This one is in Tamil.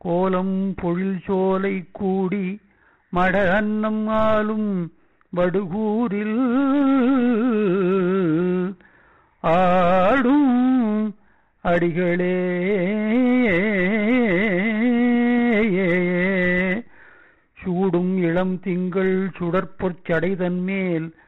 கோலம் பொழில் சோலை கூடி மட அன்னம் ஆளும் வடுகூரில் ஆடும் அடிகளே சூடும் இளம் திங்கள் சுடற்பொற் சடைதன்மேல்